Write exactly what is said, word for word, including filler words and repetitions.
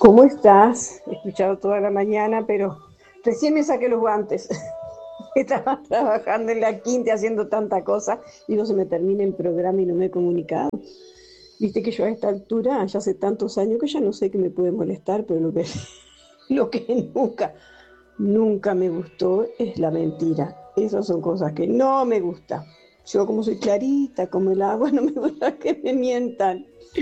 ¿Cómo estás? He escuchado toda la mañana, pero recién me saqué los guantes. Estaba trabajando en la quinta haciendo tanta cosa. Digo, se me termina el programa y no me he comunicado. Viste que yo a esta altura, ya hace tantos años que ya no sé qué me puede molestar, pero lo que, lo que nunca, nunca me gustó es la mentira. Esas son cosas que no me gustan. Yo como soy clarita, como el agua, no me gusta que me mientan.